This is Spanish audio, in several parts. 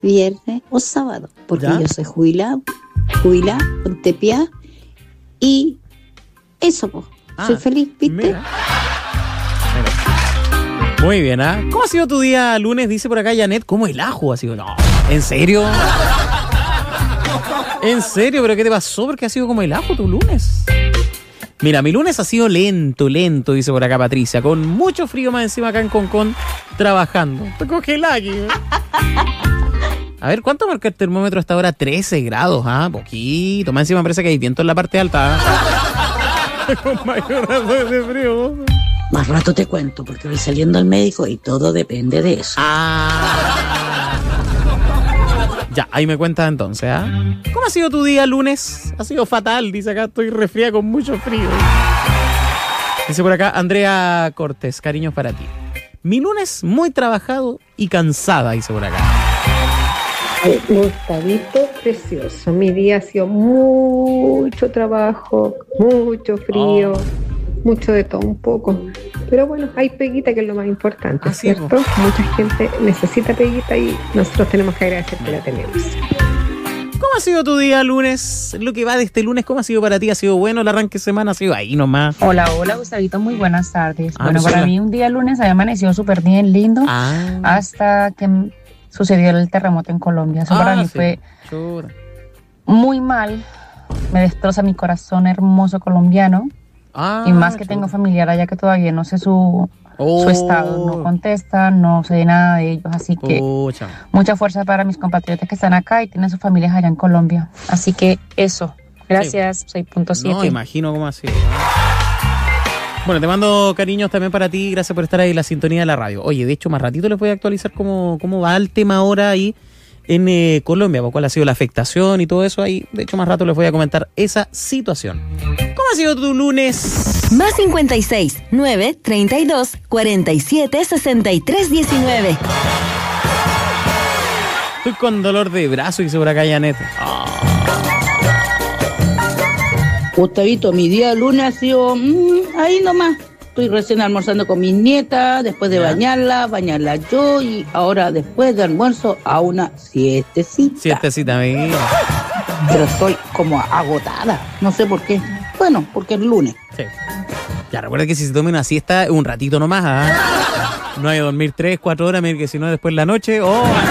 viernes o sábado, porque ¿Ya? yo soy jubilada, Pontepía, y eso, pues, soy feliz, ¿viste? Mira. Muy bien, ¿ah? ¿Cómo ha sido tu día lunes? Dice por acá Janet, ¿cómo el ajo ha sido? No, ¿en serio? ¿En serio? ¿Pero qué te pasó? ¿Por qué ha sido como el ajo tu lunes? Mira, mi lunes ha sido lento, dice por acá Patricia, con mucho frío más encima acá en Concón, trabajando. Te congelás aquí, ¿eh? A ver, ¿cuánto marca el termómetro hasta ahora? 13 grados, poquito. Más encima parece que hay viento en la parte alta, Con mayor razón de frío. Más rato te cuento, porque voy saliendo al médico y todo depende de eso. Ya, ahí me cuentas entonces, ¿Cómo ha sido tu día lunes? Ha sido fatal, dice acá, estoy resfriada con mucho frío. Dice por acá Andrea Cortés, cariños para ti. Mi lunes muy trabajado y cansada, dice por acá. Gustavito, precioso. Mi día ha sido mucho trabajo, mucho frío, mucho de todo un poco. Pero bueno, hay peguita, que es lo más importante, Así ¿cierto? Mucha gente necesita peguita y nosotros tenemos que agradecer que la tenemos. ¿Cómo ha sido tu día lunes? Lo que va de este lunes, ¿cómo ha sido para ti? ¿Ha sido bueno el arranque de semana? ¿Ha sido ahí nomás? Hola, Gustavito, muy buenas tardes. Pues Para mí un día lunes había amanecido súper bien, lindo, hasta que sucedió el terremoto en Colombia. Eso para mí fue muy mal. Me destroza mi corazón hermoso colombiano. Y más que tengo familiar allá que todavía no sé su estado, no contesta, no sé nada de ellos, así que mucha fuerza para mis compatriotas que están acá y tienen sus familias allá en Colombia. Así que eso, gracias, 6.7. No, imagino cómo ha sido. Bueno, te mando cariños también para ti, gracias por estar ahí en la sintonía de la radio. Oye, de hecho, más ratito les voy a actualizar cómo va el tema ahora ahí en Colombia, cuál ha sido la afectación y todo eso ahí. De hecho, más rato les voy a comentar esa situación. ¿Cómo ha sido tu lunes? Más 56 9 32 47 63 19. Estoy con dolor de brazo y se por acá Janet. Gustavito, mi día lunes ha sido ahí nomás. Estoy recién almorzando con mis nietas, después de bañarla yo, y ahora después de almuerzo a una siestecita. Siestecita, mía. Pero estoy como agotada, no sé por qué. Bueno, porque es lunes. Sí. Ya, recuerda que si se toma una siesta, un ratito nomás, No hay que dormir 3, 4 horas, que si no después la noche,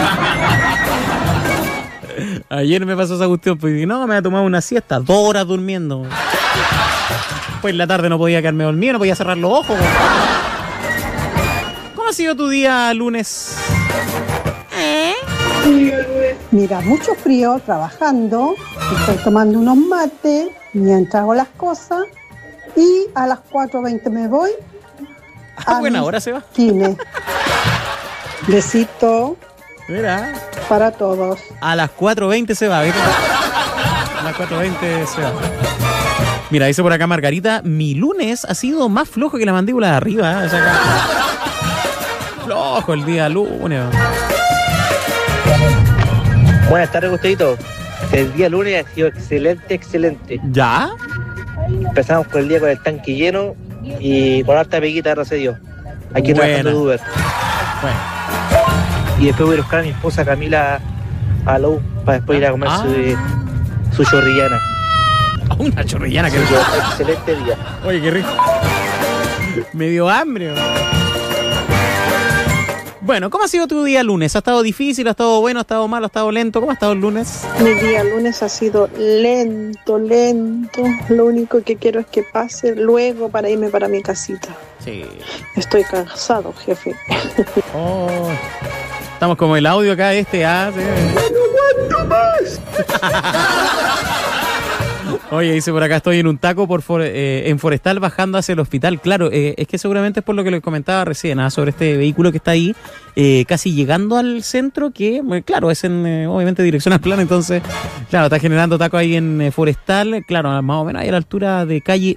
Ayer me pasó esa cuestión, pues no, me había tomado una siesta, 2 horas durmiendo. Pues en la tarde no podía quedarme dormido, no podía cerrar los ojos. ¿Cómo ha sido tu día lunes? Mira, mucho frío, trabajando, estoy tomando unos mates mientras hago las cosas y a las 4:20 me voy. Buena hora se va. Cine. Besito. Mira. Para todos. A las 4:20 se va, ¿viste? A las 4:20 se va. Mira, dice por acá Margarita, mi lunes ha sido más flojo que la mandíbula de arriba, O sea, flojo el día lunes. Buenas tardes, Gustavito. El día lunes ha sido excelente. ¿Ya? Empezamos con el día con el tanque lleno y con harta peguita, gracias a Dios. Aquí trabajando de Uber. Bueno. Y después voy a buscar a mi esposa Camila a la U para después ir a comer su chorrillana. Una chorrillana, que excelente día. Oye, qué rico. Me dio hambre. Bueno, ¿cómo ha sido tu día lunes? ¿Ha estado difícil? ¿Ha estado bueno? ¿Ha estado malo? ¿Ha estado lento? ¿Cómo ha estado el lunes? Mi día lunes ha sido lento. Lo único que quiero es que pase luego para irme para mi casita. Sí. Estoy cansado, jefe. Estamos como el audio acá, Sí. ¡No aguanto más! Oye, dice por acá, estoy en un taco en Forestal bajando hacia el hospital. Claro, es que seguramente es por lo que les comentaba recién, sobre este vehículo que está ahí, casi llegando al centro, que, claro, es en, obviamente, dirección al plano, entonces, claro, está generando taco ahí en Forestal, claro, más o menos ahí a la altura de calle,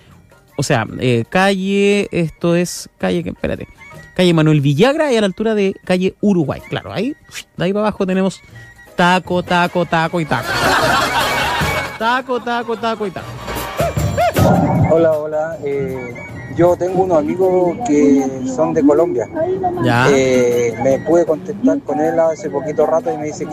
calle Manuel Villagra y a la altura de calle Uruguay. Claro, ahí, de ahí para abajo tenemos taco y taco. Taco y taco. Hola. Yo tengo unos amigos que son de Colombia. Ya. Me pude contactar con él hace poquito rato y me dice